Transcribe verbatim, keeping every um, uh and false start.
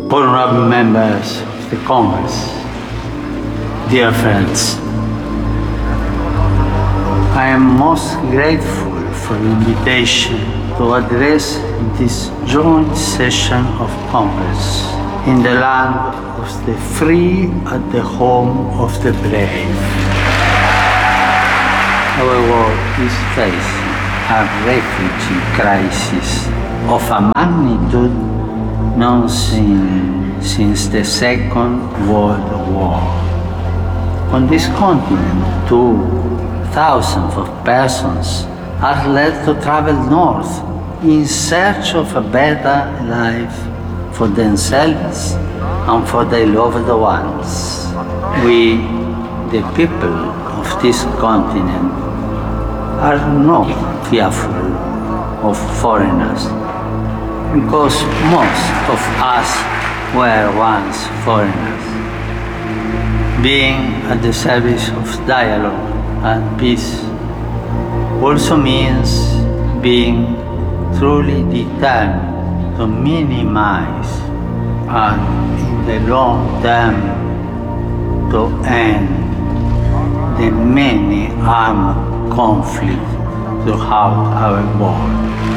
honorable members of the Congress, dear friends, I am most grateful for the invitation to address this joint session of Congress in the land of the free and the home of the brave. Our world is facing a refugee crisis of a magnitude known since, since the Second World War. On this continent, too, thousands of persons are led to travel north in search of a better life for themselves and for their loved ones. We, the people of this continent, are not fearful of foreigners, because most of us were once foreigners. Being at the service of dialogue and peace also means being truly determined to minimize and in the long term to end the many armed conflicts throughout our world.